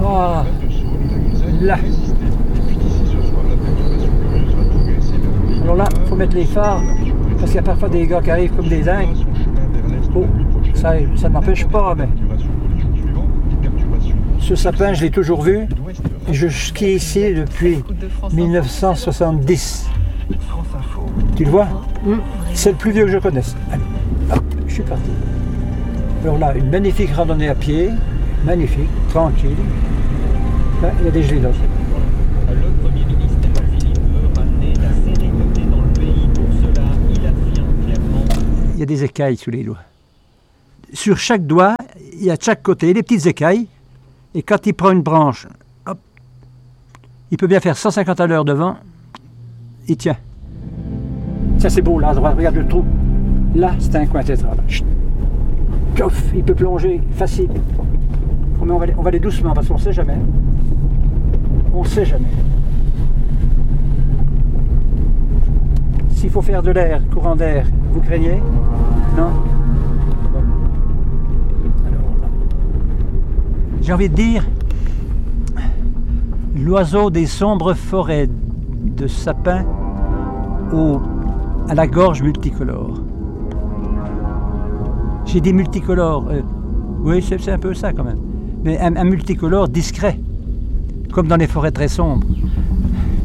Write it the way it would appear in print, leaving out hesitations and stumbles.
Ah, là. Alors là, il faut mettre les phares, parce qu'il y a parfois des gars qui arrivent comme des dingues. Oh, ça n'empêche pas, mais... Ce sapin, je l'ai toujours vu. Et je skie ici depuis 1970. Tu le vois? C'est le plus vieux que je connaisse. Allez, hop, je suis parti. Alors là, une magnifique randonnée à pied. Magnifique, tranquille. Là, il y a des gelées là. Le Premier ministre Édouard Philippe veut ramener la sérénité dans le pays. Pour cela, il affirme clairement... Il y a des écailles sous les doigts. Sur chaque doigt, il y a de chaque côté des petites écailles. Et quand il prend une branche, hop, il peut bien faire 150 à l'heure devant. Il tient. Ça c'est beau là à droite, regarde le trou. Là, c'est un coin tétral. Piouf, il peut plonger, facile. Mais on va aller doucement parce qu'on ne sait jamais. On ne sait jamais. S'il faut faire de l'air, courant d'air, vous craignez? Non? J'ai envie de dire, l'oiseau des sombres forêts de sapins à la gorge multicolore. J'ai dit multicolore, oui c'est un peu ça quand même, mais un multicolore discret, comme dans les forêts très sombres.